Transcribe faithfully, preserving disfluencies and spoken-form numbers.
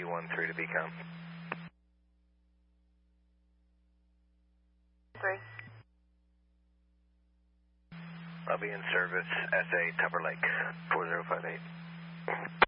three one three to Beacon. Three. I'll be in service S A Tupper Lake, four zero five eight.